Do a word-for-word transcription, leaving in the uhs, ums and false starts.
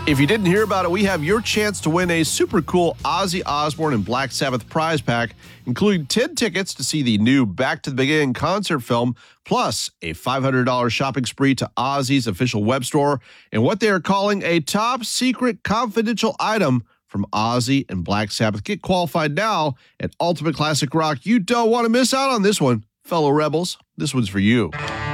If you didn't hear about it, we have your chance to win a super cool Ozzy Osbourne and Black Sabbath prize pack, including ten tickets to see the new Back to the Beginning concert film, plus a five hundred dollars shopping spree to Ozzy's official web store, and what they are calling a top secret confidential item from Ozzy and Black Sabbath. Get qualified now at Ultimate Classic Rock. You don't want to miss out on this one, fellow rebels. This one's for you.